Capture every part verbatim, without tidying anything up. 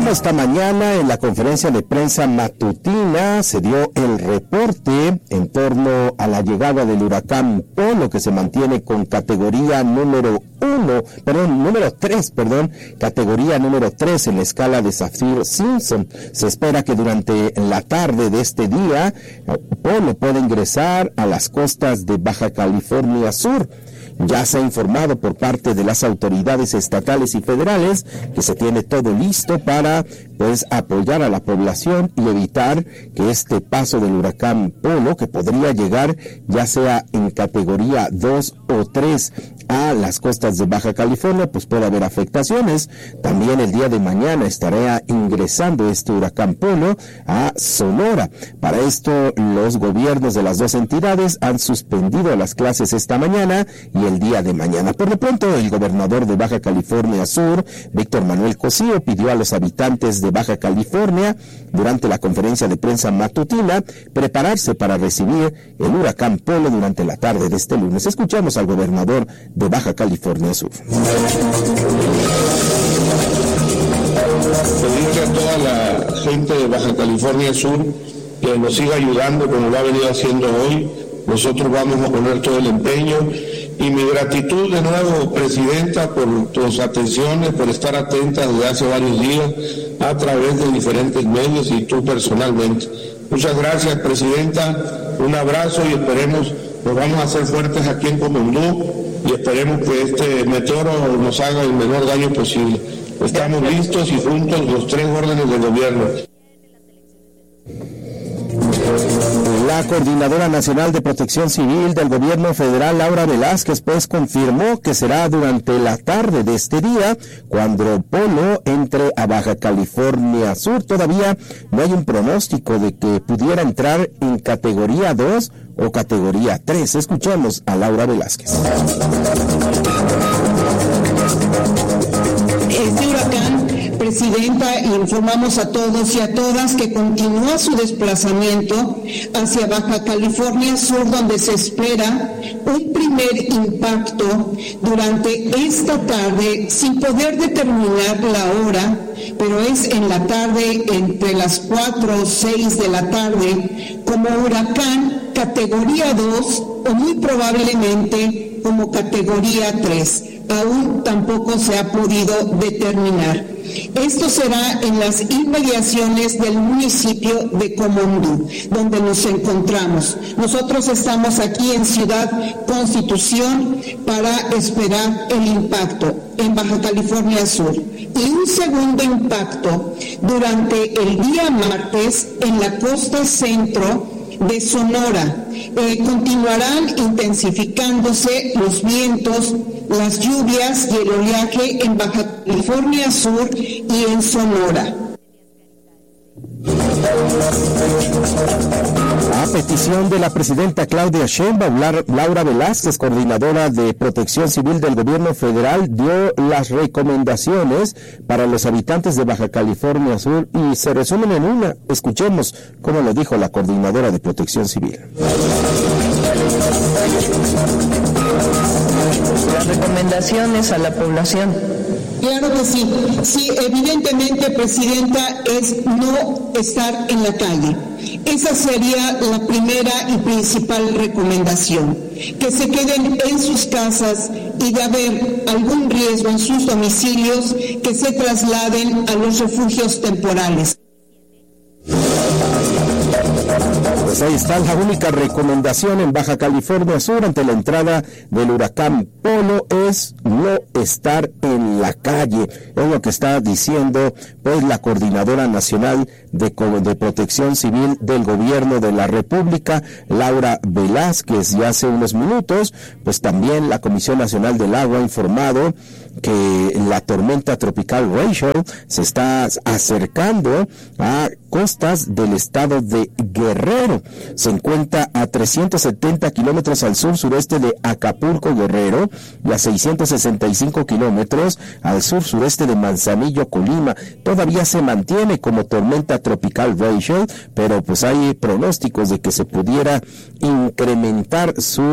Bueno, esta mañana en la conferencia de prensa matutina se dio el reporte en torno a la llegada del huracán Polo, que se mantiene con categoría número uno, perdón, número tres, perdón, categoría número tres en la escala de Saffir-Simpson. Se espera que durante la tarde de este día, Polo pueda ingresar a las costas de Baja California Sur. Ya se ha informado por parte de las autoridades estatales y federales que se tiene todo listo para, pues, apoyar a la población y evitar que este paso del huracán Polo, que podría llegar ya sea en categoría dos o tres a las costas de Baja California, pues puede haber afectaciones. También el día de mañana estará ingresando este huracán Polo a Sonora. Para esto, los gobiernos de las dos entidades han suspendido las clases esta mañana y el día de mañana. Por lo pronto, el gobernador de Baja California Sur, Víctor Manuel Cosío, pidió a los habitantes de Baja California, durante la conferencia de prensa matutina, prepararse para recibir el huracán Polo durante la tarde de este lunes. Escuchamos al gobernador de Baja California Sur. Pedirle a toda la gente de Baja California Sur que nos siga ayudando como lo ha venido haciendo hoy. Nosotros vamos a poner todo el empeño y mi gratitud de nuevo, Presidenta, por tus atenciones, por estar atenta desde hace varios días a través de diferentes medios y tú personalmente. Muchas gracias, Presidenta, un abrazo y esperemos, nos vamos a hacer fuertes aquí en Comondú y esperemos que este meteoro nos haga el menor daño posible. Estamos listos y juntos los tres órdenes del gobierno. La Coordinadora Nacional de Protección Civil del Gobierno Federal, Laura Velázquez, pues confirmó que será durante la tarde de este día cuando Polo entre a Baja California Sur. Todavía no hay un pronóstico de que pudiera entrar en categoría dos o categoría tres. Escuchemos a Laura Velázquez. Este huracán, Presidenta, informamos a todos y a todas que continúa su desplazamiento hacia Baja California Sur, donde se espera un primer impacto durante esta tarde, sin poder determinar la hora, pero es en la tarde, entre las cuatro o seis de la tarde, como huracán categoría dos o muy probablemente como categoría tres. Aún tampoco se ha podido determinar. Esto será en las inmediaciones del municipio de Comondú, donde nos encontramos. Nosotros estamos aquí en Ciudad Constitución para esperar el impacto en Baja California Sur. Y un segundo impacto durante el día martes en la costa centro de Sonora. Eh, continuarán intensificándose los vientos, las lluvias y el oleaje en Baja California Sur y en Sonora. A petición de la presidenta Claudia Sheinbaum, Laura Velázquez, coordinadora de Protección Civil del Gobierno Federal, dio las recomendaciones para los habitantes de Baja California Sur y se resumen en una. Escuchemos cómo lo dijo la coordinadora de Protección Civil. Las recomendaciones a la población. Claro que sí. Sí, evidentemente, Presidenta, es no estar en la calle. Esa sería la primera y principal recomendación. Que se queden en sus casas y de haber algún riesgo en sus domicilios, que se trasladen a los refugios temporales. Pues ahí está la única recomendación en Baja California Sur ante la entrada del huracán Polo, es no estar en la calle. Es lo que está diciendo pues la Coordinadora Nacional de, de Protección Civil del Gobierno de la República, Laura Velázquez. Y hace unos minutos, pues también la Comisión Nacional del Agua ha informado que la tormenta tropical Rachel se está acercando a costas del estado de Guerrero. Se encuentra a trescientos setenta kilómetros al sur-sureste de Acapulco, Guerrero, y a seiscientos sesenta y cinco kilómetros al sur-sureste de Manzanillo, Colima. Todavía se mantiene como tormenta tropical Rachel, pero pues hay pronósticos de que se pudiera incrementar su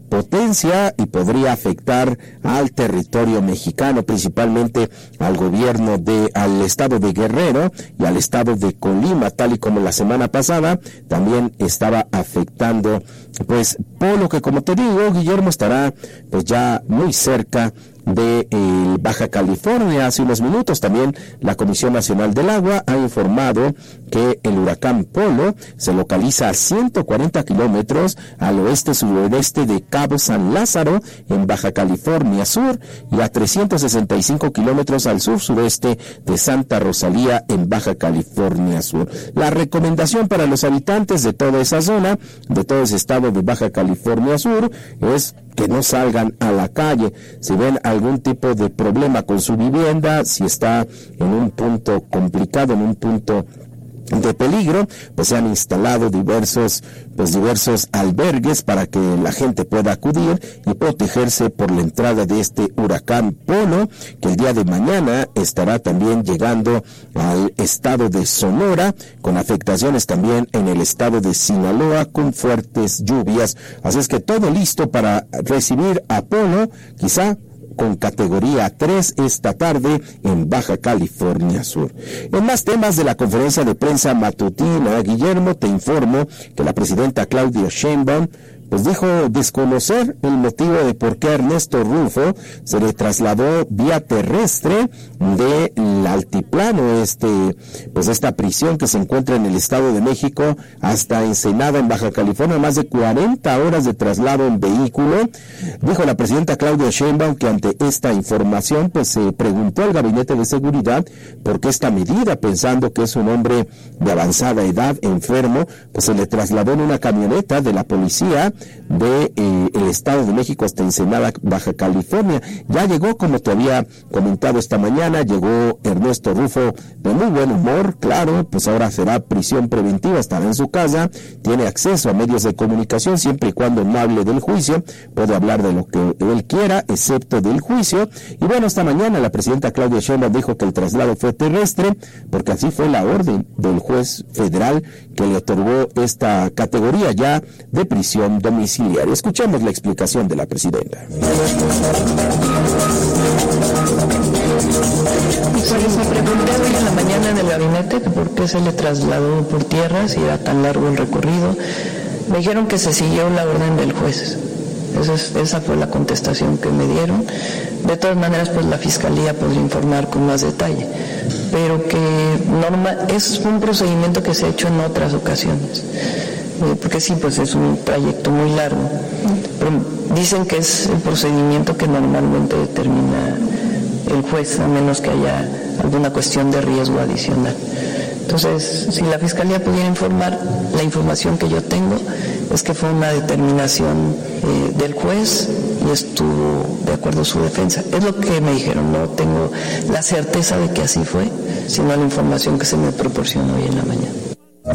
potencia y podría afectar al territorio mexicano, principalmente al gobierno de, al estado de Guerrero y al estado de Colima, tal y como la semana pasada también estaba afectando, pues, Polo, que como te digo, Guillermo, estará pues ya muy cerca de eh, Baja California. Hace unos minutos también la Comisión Nacional del Agua ha informado que el huracán Polo se localiza a ciento cuarenta kilómetros al oeste-suroeste de Cabo San Lázaro en Baja California Sur y a trescientos sesenta y cinco kilómetros al sur-sureste de Santa Rosalía en Baja California Sur. La recomendación para los habitantes de toda esa zona, de todo ese estado de Baja California Sur, es que no salgan a la calle. Si ven algún tipo de problema con su vivienda, si está en un punto complicado, en un punto de peligro, pues se han instalado diversos, pues diversos albergues para que la gente pueda acudir y protegerse por la entrada de este huracán Polo, que el día de mañana estará también llegando al estado de Sonora, con afectaciones también en el estado de Sinaloa, con fuertes lluvias. Así es que todo listo para recibir a Polo, quizá con categoría tres esta tarde en Baja California Sur. En más temas de la conferencia de prensa matutina, Guillermo, te informo que la presidenta Claudia Sheinbaum pues dijo desconocer el motivo de por qué Ernesto Rufo se le trasladó vía terrestre del altiplano, este, pues esta prisión que se encuentra en el Estado de México hasta Ensenada en Baja California, más de cuarenta horas de traslado en vehículo. Dijo la presidenta Claudia Sheinbaum que ante esta información pues se preguntó al Gabinete de Seguridad por qué esta medida, pensando que es un hombre de avanzada edad, enfermo, pues se le trasladó en una camioneta de la policía de eh, el Estado de México hasta Ensenada, Baja California. Ya llegó, como te había comentado esta mañana, llegó Ernesto Rufo de muy buen humor, claro, pues ahora será prisión preventiva, estará en su casa, tiene acceso a medios de comunicación, siempre y cuando no hable del juicio, puede hablar de lo que él quiera, excepto del juicio. Y bueno, esta mañana la presidenta Claudia Sheinbaum dijo que el traslado fue terrestre, porque así fue la orden del juez federal que le otorgó esta categoría ya de prisión domiciliaria. Escuchemos la explicación de la presidenta. Pues me pregunté hoy en la mañana en el gabinete por qué se le trasladó por tierra si era tan largo el recorrido. Me dijeron que se siguió la orden del juez. Esa, es, esa fue la contestación que me dieron. De todas maneras, pues la Fiscalía podría informar con más detalle, pero que normal, es un procedimiento que se ha hecho en otras ocasiones. Porque sí, pues es un trayecto muy largo, pero dicen que es el procedimiento que normalmente determina el juez, a menos que haya alguna cuestión de riesgo adicional. Entonces, si la Fiscalía pudiera informar, la información que yo tengo es que fue una determinación eh, del juez y estuvo de acuerdo a su defensa. Es lo que me dijeron, no tengo la certeza de que así fue, sino la información que se me proporcionó hoy en la mañana.